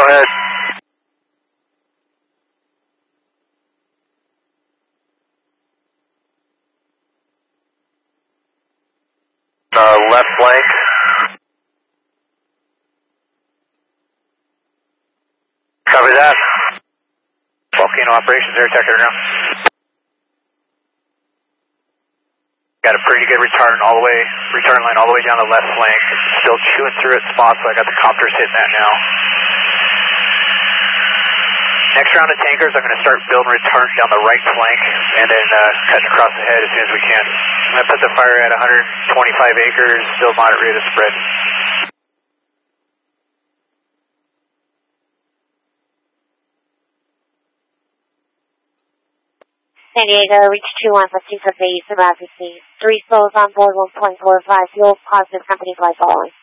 ahead. Left flank. Copy that. Volcano operations, air attack ground. Got a pretty good return line all the way down the left flank. Still chewing through its spots, so I got the copters hitting that now. Next round of tankers, I'm going to start building returns down the right flank and then cutting across the head as soon as we can. I'm going to put the fire at 125 acres, still moderate rate of spread. San Diego, reach 2152 for phase of Rocky 3 souls on board 1.45 fuel, positive company flight following.